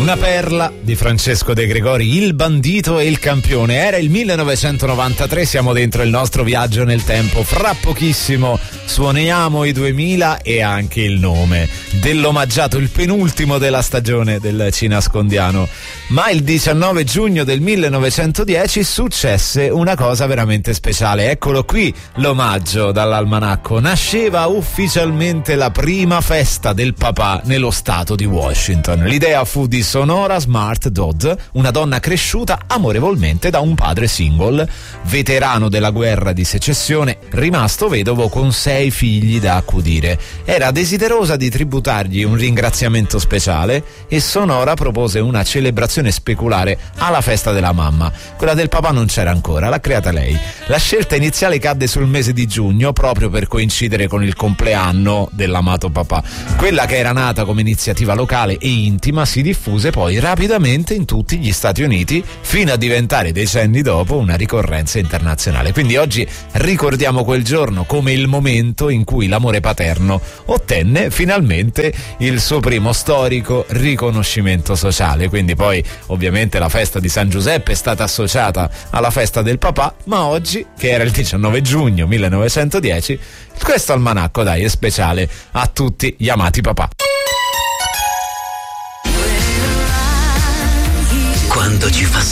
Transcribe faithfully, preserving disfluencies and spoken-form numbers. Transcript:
Una perla di Francesco De Gregori, Il bandito e il campione. Era il millenovecentonovantatré, siamo dentro il nostro viaggio nel tempo. Fra pochissimo suoniamo i duemila e anche il nome dell'omaggiato, il penultimo della stagione del Ci nascondiano. Ma il diciannove giugno del millenovecentodieci successe una cosa veramente speciale. Eccolo qui l'omaggio dall'almanacco. Nasceva ufficialmente la prima festa del papà nello stato di Washington. L'idea fu di Sonora Smart Dodd, una donna cresciuta amorevolmente da un padre single, veterano della guerra di secessione, rimasto vedovo con sei figli da accudire. Era desiderosa di tributargli un ringraziamento speciale e Sonora propose una celebrazione speculare alla festa della mamma. Quella del papà non c'era ancora, l'ha creata lei. La scelta iniziale cadde sul mese di giugno, proprio per coincidere con il compleanno dell'amato papà. Quella che era nata come iniziativa locale e intima si diffuse poi rapidamente in tutti gli Stati Uniti, fino a diventare decenni dopo una ricorrenza internazionale. Quindi oggi ricordiamo quel giorno come il momento in cui l'amore paterno ottenne finalmente il suo primo storico riconoscimento sociale. Quindi poi ovviamente la festa di San Giuseppe è stata associata alla festa del papà, ma oggi, che era il diciannove giugno millenovecentodieci, questo almanacco dai è speciale a tutti gli amati papà. Quando ci fa